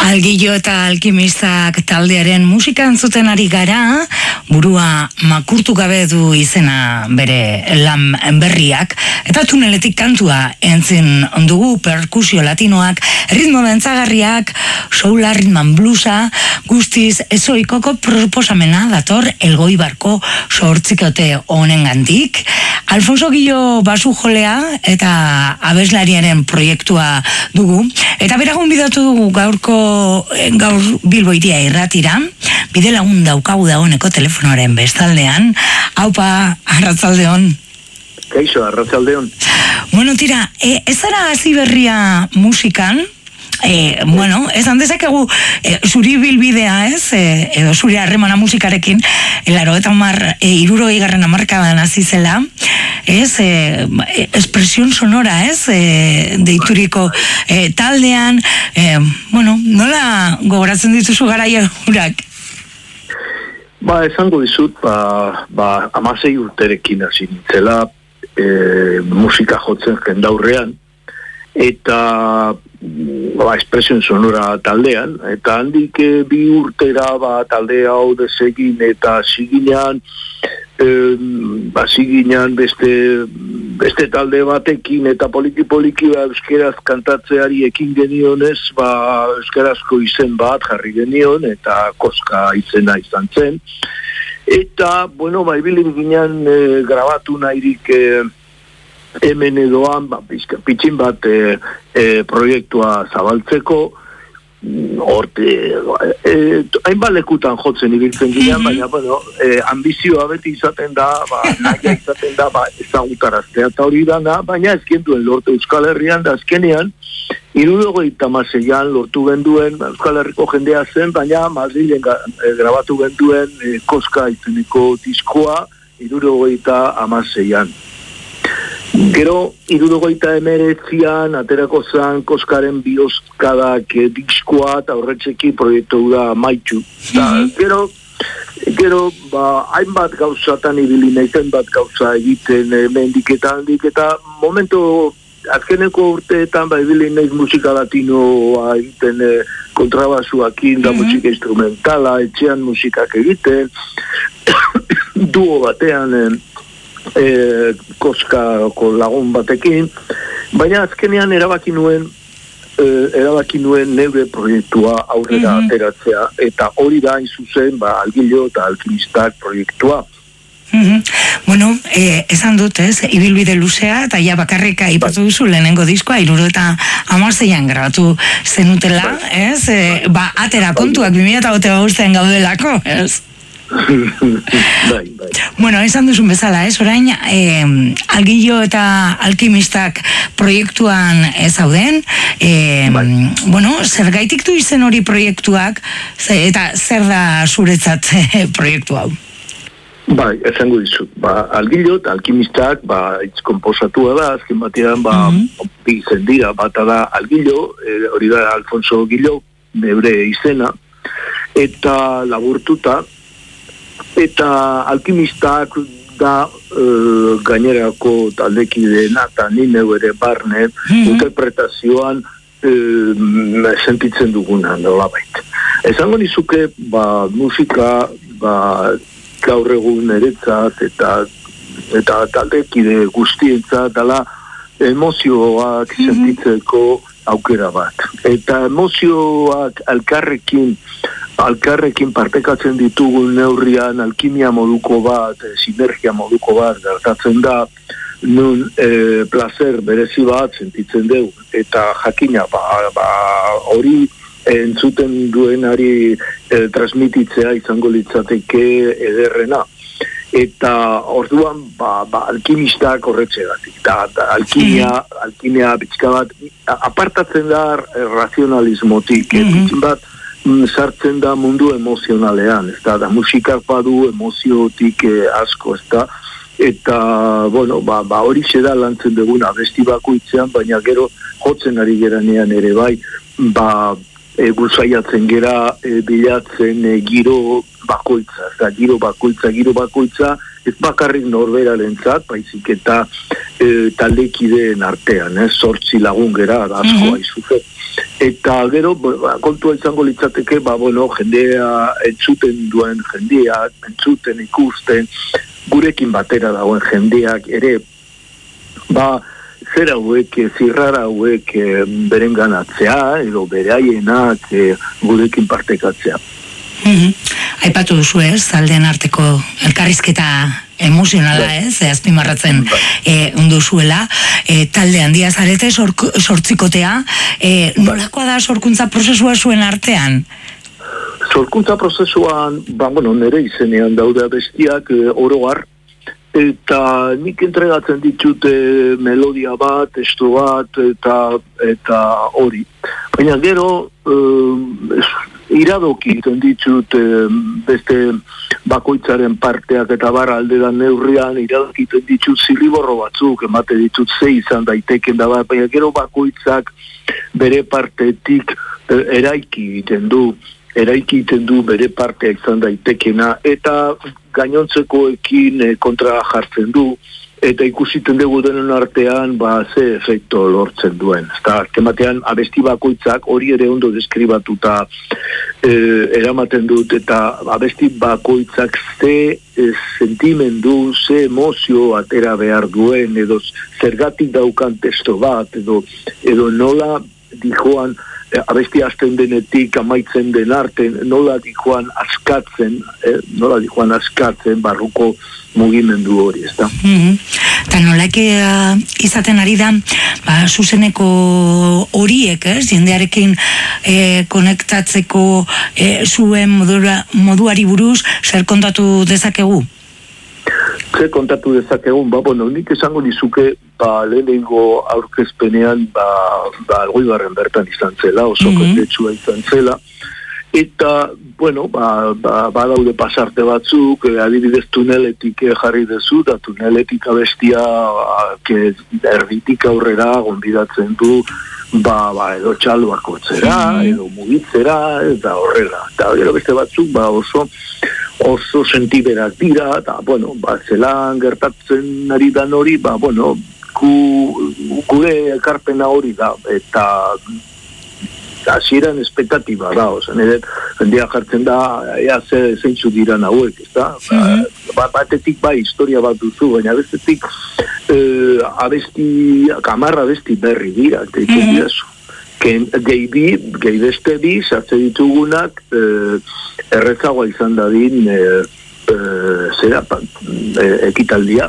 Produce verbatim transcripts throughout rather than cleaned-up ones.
Algillo eta alkimistak taldearen musika entzuten ari gara, burua makurtu gabe du izena bere lan berriak, eta tuneletik kantua entzin ondugu perkusio latinoak, ritmo dantzagarriak, soula, ritman bluesa, guztiz ezoikoko proposamena dator Elgoibarko sortzikote honengandik. Alfonso Gillo basu jolea eta abeslariaren proiektua dugu, eta beragun bidatu dugu gaurko gaur Bilbo Hiria irratira, bide lagun daukagu dagoeneko telefonoaren bestaldean. Aupa, arratsaldeon. Kaixo, arratsaldeon. Bueno, tira, e, ez zara hasi berria musikan, E, bueno, esan dezakegu e, zuri bilbidea, ez? E, edo zuri harremana musikarekin elaro eta mar, e, irurogei garren hamarkadan hasi zela, ez? E, espresion sonora, ez? E, deituriko e, taldean, e, bueno, nola gogoratzen dituzu garaia hurak? Ba, esango dizut, ba, ba amasei urterekin hasi nintzela e, musika jotzen jendaurrean, eta ba, espresion sonora taldean, eta handik e, bi urtera ba, talde hau desegin eta ziginean e, ba, ziginean beste, beste talde batekin eta poliki-poliki ba, euskeraz kantatzeari ekin genionez, ba, euskarazko izen bat jarri genion eta koska izena izan zen. Eta, bueno, ba, ibilin ginen e, grabatu nahirik e, hemen edoan, ba, pitxin bat e, e, proiektua zabaltzeko, horte, e, hainbat lekutan jotzen ibiltzen ginean, mm-hmm. baina, bueno, e, ambizioa beti izaten da, ba, naia izaten da, ba, ezagutaraztea eta hori dana, baina ezkenduen lortu Euskal Herrian, da azkenean, hirurogeita hamaseian lortu genduen, Euskal Herriko jendea zen, baina Madrilen e, grabatu genduen e, koska izeneko diskoa, hirurogeita hamaseian. Gero, hirurogeita hemeretzian, aterako zan koskaren bihozkadak e, diskoa eta horretxeki proiektu da maitu. Mm-hmm. Gero, gero, ba, hainbat gauzatan ibili naizen bat gauza egiten e, mendik eta handik, eta momento azkeneko urteetan ba, ibili naiz musika latinoa egiten e, kontrabasuakin da mm-hmm. musika instrumentala, etxean musikak egiten, duo batean... E, E, koskako lagun batekin, baina azkenean erabaki nuen e, erabaki nuen neure proiektua aurrera mm-hmm. ateratzea, eta hori da hain zuzen ba, Algillo eta alkimistak proiektua. Mm-hmm. Bueno, eh, esan dut, ez, ibilbide luzea, eta ja bakarrika ipatu duzu lehenengo diskoa, hiruro eta hamaseian grabatu zenutela, ez, e, ba, atera kontuak bi mila hogeita bostean gaudelako, ez? bai, bai. Bueno, esan duzun bezala, ez, orain eh, Algillo eta alkimistak proiektuan ez zauden, eh, bai. Bueno, zer gaitik du izen hori proiektuak, eta zer da zuretzat proiektu hau? Bai, esango dizut, ba, Algillo eta alkimistak, ba, itz komposatua da, azken batean, ba, mm-hmm. bi izen dira, bata da Algillo, e, hori da Alfonso Gillo, nebre izena, eta laburtuta, eta alkimistak da e, gainerako taldekideena eta ni neu ere barne mm-hmm. interpretazioan e, sentitzen duguna nolabait. Esango nizuke ba, musika ba, gaur egun eretzat eta eta taldekide guztientzat dela emozioak mm-hmm. sentitzeko aukera bat. Eta emozioak alkarrekin alkarrekin partekatzen ditugun neurrian alkimia moduko bat, e, sinergia moduko bat gertatzen da, nun e, placer berezi bat sentitzen dugu, eta jakina ba, ba, hori entzuten duenari e, transmititzea izango litzateke ederrena. Eta orduan ba, ba, alkimistak horretxegatik, da, da alkimia, alkimia bitxika bat apartatzen da razionalismotik, mm-hmm. bitxin bat sartzen da mundu emozionalean, ez da, da musikak badu emoziotik eh, asko, ez da, eta, bueno, ba, ba hori da lantzen duguna, abesti bakoitzean, baina gero jotzen ari geranean ere bai, ba, e, guzaiatzen gera, e, bilatzen e, giro bakoitza, ez da, giro bakoitza, giro bakoitza, ez bakarrik norberarentzat, baizik eta e, taldekideen artean, eh? Zortzi lagun gera, asko mm-hmm. aizuze. Eta gero, ba, kontua izango litzateke, ba, bueno, jendea entzuten duen jendea, entzuten ikusten, gurekin batera dagoen jendeak ere, ba, zer hauek, zirrara hauek e, beren ganatzea, edo bere haienak e, gurekin partekatzea. Mm-hmm. Aipatu duzu ez, taldeen arteko elkarrizketa emozionala ez, azpimarratzen e, unduzuela, e, talde handia zarete sortzikotea, e, nolakoa da sorkuntza prozesua zuen artean? Sorkuntza prozesuan, ba, bueno, nire izenean daude abestiak e, oroar, eta nik entregatzen ditute melodia bat, testu bat, eta eta hori. Baina gero, eh, iradoki egiten ditut eh, beste bakoitzaren parteak eta barra aldedan neurrian, iradoki egiten ditut zirriborro batzuk, emate ditut ze izan daiteken da bat, baina gero bakoitzak bere partetik eh, eraiki egiten du, eraiki egiten du bere partea izan daitekena, eta gainontzekoekin e, kontra jartzen du, eta ikusiten dugu denen artean, ba, ze efekto lortzen duen. Eta, tematean, abesti bakoitzak hori ere ondo deskribatuta e, eramaten dut, eta abesti bakoitzak ze e, sentimendu, ze emozio atera behar duen, edo zergatik daukan testo bat, edo, edo nola dijoan, abesti hasten denetik amaitzen den arten, nola dijoan askatzen, eh, nola dijoan askatzen barruko mugimendu hori, ez da? Mm-hmm. Eta nolak uh, izaten ari da, ba, zuzeneko horiek, ez, jendearekin eh, konektatzeko eh, zuen modura, moduari buruz, zer kontatu dezakegu? Zer kontatu dezakegun, ba, bueno, nik esango dizuke, ba, lehenengo aurkezpenean, ba, ba, goigarren bertan izan zela, oso mm-hmm. kendetsua izan zela, eta, bueno, ba, ba, ba daude pasarte batzuk, eh, adibidez tuneletik eh, jarri dezu, da tuneletik abestia, que erditik aurrera gonbidatzen du, ba, ba, edo txalbako zera, mm-hmm. edo mugitzera, eta horrela. Eta gero beste batzuk, ba, oso, oso sentiberak dira, eta, bueno, ba, zelan gertatzen ari dan hori, ba, bueno, gu, gure ekarpena hori da, eta hasieran espektatiba da, oza, nire jendia jartzen da, ea ze, zeintzu diran hauek, ez da? Mm-hmm. Ba, batetik bai, historia bat duzu, baina bestetik eh, abesti, kamarra abesti berri dira, eta ikan mm-hmm. dirazu. Gehi bi, gehi beste bi, sartze ditugunak, eh, errezagoa izan dadin, eh, eh, zera, eh, ekitaldia.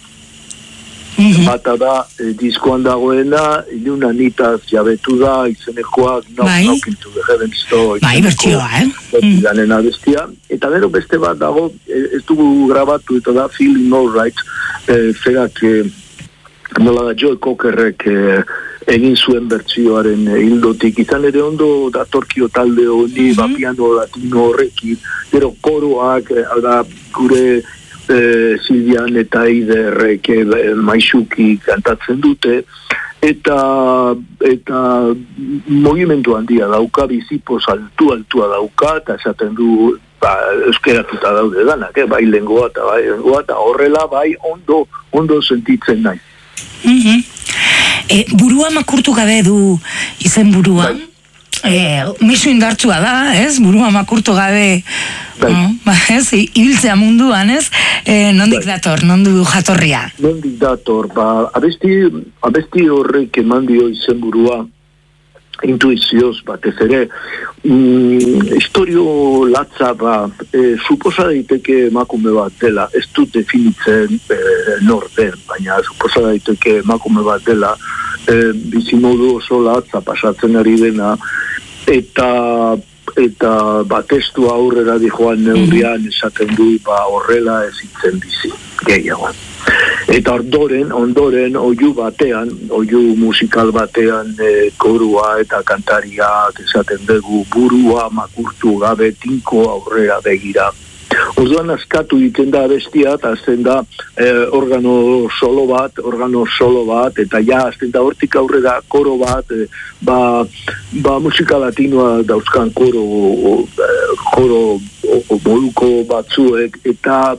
Mm-hmm. Bata da, eh, diskoan dagoena, iluna nitaz jabetu da, izenekoak, no, bai. Knock into the Heavens Door, bai, bertioa, eh? Mm. Abestia. Eta gero beste bat dago, eh, ez dugu grabatu, eta da Feeling Alright, eh, zerak, eh, nola da Joe Cockerrek eh, egin zuen bertsioaren eh, hildotik, izan ere ondo datorkio talde honi, mm-hmm. ba, piano latino horrekin, gero koroak, eh, da, gure eh, Silvian eta Iderrek eh, maixuki kantatzen dute, eta eta mogimendu handia dauka, bizipoz altu altua dauka, eta esaten du, ba, euskeratuta daude danak, eh, bai lengoa eta bai lengoa, eta horrela bai ondo, ondo sentitzen nahi. Mm-hmm. E, burua makurtu gabe du izen burua, bai. e, misu indartsua da, ez? Burua makurtu gabe, bai. no, ba, ez? Ibiltzea munduan, ez? E, nondik bai. dator, nondu jatorria? Nondik dator, ba, abesti, abesti horrek eman dio izen burua, intuizioz batez ere, mm, historio latza ba, e, suposa daiteke emakume bat dela, ez dut definitzen e, nor den, baina suposa daiteke emakume bat dela, e, bizimodu oso latza pasatzen ari dena, eta eta ba, testu aurrera dijoan neurrian esaten du ba, horrela ezitzen bizi, gehiago. Eta ondoren, ondoren, oihu batean, oihu musikal batean e, korua eta kantariak esaten dugu burua makurtu gabe tinko aurrera begira. Orduan askatu egiten da bestia, eta azten da eh, organo solo bat, organo solo bat, eta ja azten da hortik aurrera koro bat, eh, ba, ba musika latinoa dauzkan koro, o, koro o, o, moduko batzuek, eta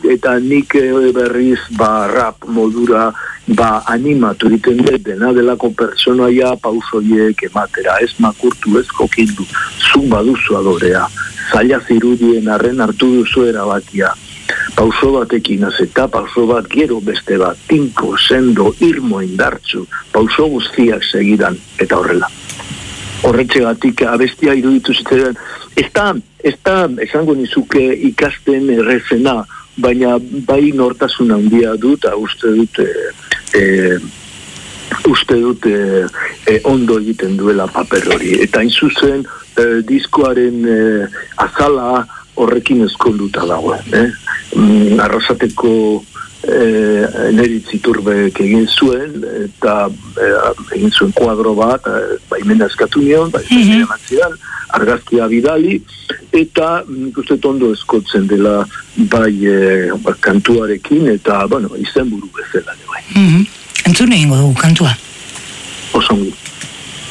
eta nik berriz ba rap modura ba animatu egiten dut dena delako pertsonaia pausoiek ematera, ez makurtu, ez kokindu, zu baduzu adorea, zaila zirudien arren hartu duzu erabakia, pauso batekin azeta, pauso bat gero beste bat, tinko, sendo, irmo indartzu, pauso guztiak segidan, eta horrela. Horretxegatik abestia iruditu zitzen, ez da, ez da, esango nizuke ikasten errezena, baina bai nortasun handia dut, uste dut, e, e, uste dut e, e, ondo egiten duela paper hori. Eta hain zuzen, e, diskoaren e, azala horrekin eskolduta dago. Eh? Mm, Arrasateko e, Neritz Iturbek egin zuen, eta e, egin zuen kuadro bat, e, baimena eskatu nion, baimena eman zidan, argazkia bidali, eta nik uste ondo eskotzen dela bai e, kantuarekin, eta, bueno, izenburu bezala. Bai. Mm-hmm. Entzun egingo dugu kantua? Osongi.